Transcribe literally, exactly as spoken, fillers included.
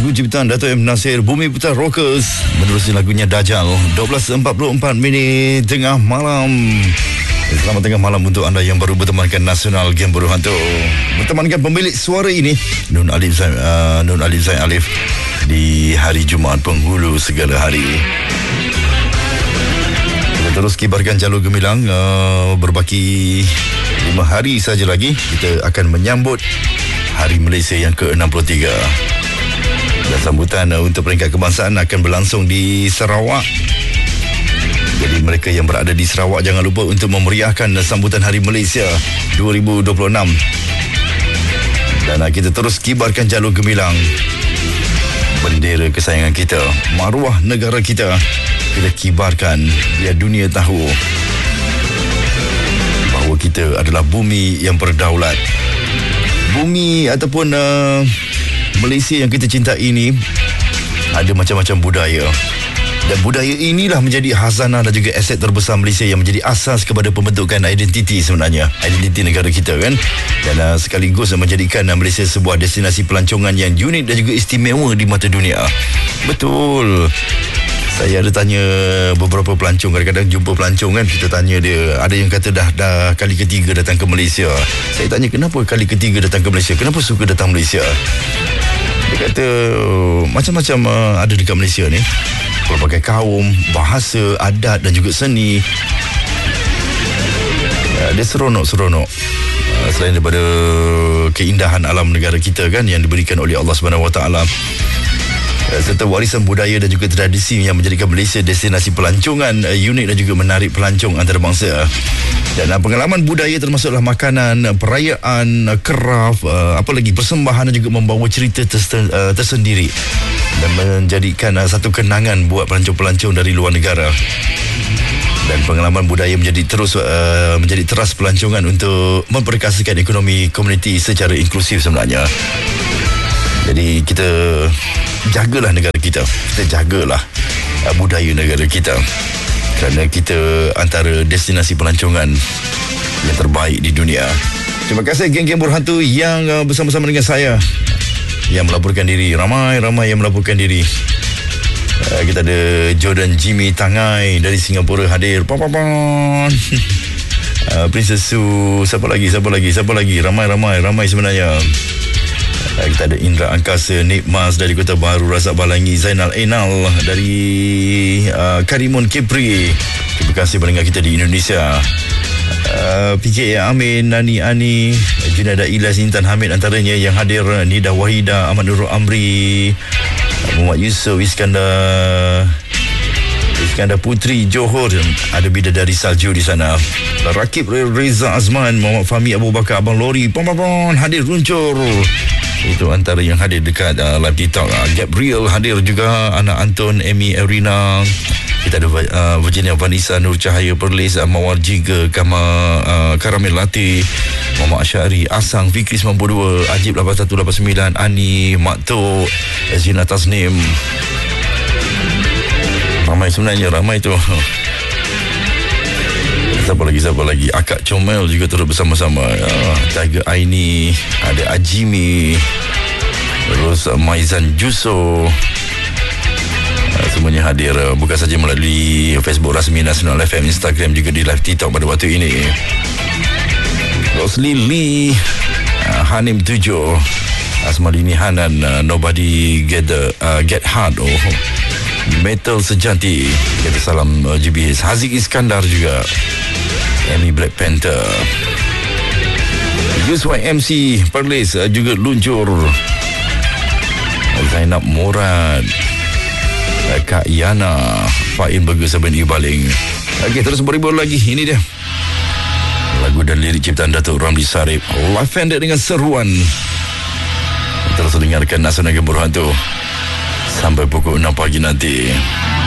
Lagu ciptaan Dato' M. Nasir, Bumi Putra Rockers, menerusi lagunya Dajjal. dua belas empat puluh empat minit tengah malam. Selamat tengah malam untuk anda yang baru bertemankan Nasional Game Buruh Hantu. Bertemankan pemilik suara ini, Nun Alif Zain, uh, Nun Alif Zain Alif, di hari Jumaat penghulu segala hari. Kita terus kibarkan jalur gemilang. uh, Berbaki lima hari saja lagi, kita akan menyambut Hari Malaysia yang ke enam puluh tiga. Dan sambutan uh, untuk peringkat kebangsaan akan berlangsung di Sarawak. Jadi mereka yang berada di Sarawak, jangan lupa untuk memeriahkan sambutan Hari Malaysia dua ribu dua puluh enam. Dan uh, kita terus kibarkan jalur gemilang. Bendera kesayangan kita, maruah negara kita, kita kibarkan biar dunia tahu bahawa kita adalah bumi yang berdaulat. Bumi ataupun uh, Malaysia yang kita cintai ini ada macam-macam budaya. Dan budaya inilah menjadi khazanah dan juga aset terbesar Malaysia yang menjadi asas kepada pembentukan identiti sebenarnya. Identiti negara kita kan. Dan uh, sekaligus menjadikan uh, Malaysia sebuah destinasi pelancongan yang unik dan juga istimewa di mata dunia. Betul. Saya ada tanya beberapa pelancong, kadang-kadang jumpa pelancong kan, kita tanya dia, ada yang kata dah dah kali ketiga datang ke Malaysia. Saya tanya kenapa kali ketiga datang ke Malaysia, kenapa suka datang Malaysia? Dia kata macam-macam uh, ada dekat Malaysia ni, pelbagai kaum, bahasa, adat dan juga seni. uh, Dia seronok-seronok. uh, Selain daripada keindahan alam negara kita kan, yang diberikan oleh Allah Subhanahu Wa Taala, serta warisan budaya dan juga tradisi yang menjadikan Malaysia destinasi pelancongan uh, unik dan juga menarik pelancong antarabangsa. Dan uh, pengalaman budaya termasuklah makanan, uh, perayaan, uh, kraft, uh, apa lagi, persembahan dan juga membawa cerita tersen, uh, tersendiri dan menjadikan uh, satu kenangan buat pelancong-pelancong dari luar negara. Dan pengalaman budaya menjadi terus uh, menjadi teras pelancongan untuk memperkasakan ekonomi komuniti secara inklusif sebenarnya. Jadi kita jagalah negara kita, kita jagalah uh, budaya negara kita, kerana kita antara destinasi pelancongan yang terbaik di dunia. Terima kasih geng-geng Buruh Hantu yang uh, bersama-sama dengan saya, yang melaporkan diri. Ramai-ramai yang melaporkan diri. uh, Kita ada Jordan Jimmy Tangai dari Singapura hadir. Papapon. uh, Princess Su. Siapa lagi, siapa lagi, siapa lagi? Ramai-ramai, ramai sebenarnya. Kita ada Indra Angkasa, Nik Mas dari Kota Baru, Razak Balangi, Zainal Enal dari uh, Karimun Kepri. Terima kasih pendengar kita di Indonesia. uh, P K A Amin, Nani Ani, Junada Ilyas, Intan Hamid antaranya yang hadir. Nida Wahida, Ahmad Nurul Amri, Muhammad Yusof, Iskandar Iskandar Putri Johor, ada Bidadari Salju di sana. Rakib Reza Azman, Muhammad Fahmi Abu Bakar, Abang Lori, pom pom pom hadir runcur. Itu antara yang hadir dekat uh, live TikTok. uh, Gabriel hadir juga, anak Anton, Amy, Erina. Kita ada uh, Virginia Vanessa, Nur Cahaya Perlis, uh, Mawar Jiga, Kama, uh, Karamel Latif, Muhammad Asyari, Asang, Fikri sembilan puluh dua, Ajib lapan satu lapan sembilan, Ani, Mak Tok, Zina Tasnim. Ramai sebenarnya, ramai tu. Siapa lagi, siapa lagi? Akak Comel juga turut bersama-sama. uh, Tiger Aini, ada Ajimi, terus uh, Maizan Juso. uh, Semuanya hadir, uh, bukan saja melalui Facebook rasmi Nasional F M, Instagram, juga di live TikTok pada waktu ini. Rosli Lee, uh, Hanim Tujuh, Asmalini Hanan, uh, Nobody Get the, uh, Get Hard, oh Metal Sejati, kita salam uh, G B S. Haziq Iskandar juga, Amy Black Panther, Yus Y M C Perlis uh, juga luncur. Zainab Murad, uh, Kak Yana, Fain Burger Saban Ibaling. Okey, terus beribu lagi. Ini dia lagu dan lirik ciptaan Datuk Ramli Sarip, live ended dengan seruan. Terus dengarkan Nasional Game Buruh Hantu sampai pukul enam pagi nanti.